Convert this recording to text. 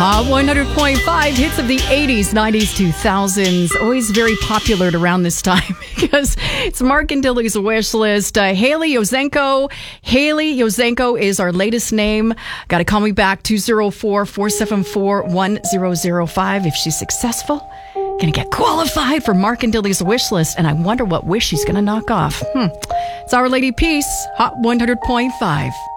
Hot 100.5 hits of the 80s, 90s, 2000s. Always very popular at around this time because it's Mark and Dilly's wish list. Haley Yozenko. Haley Yozenko is our latest name. Got to call me back, 204-474-1005. If she's successful, going to get qualified for Mark and Dilly's wish list. And I wonder what wish she's going to knock off. It's Our Lady Peace, Hot 100.5.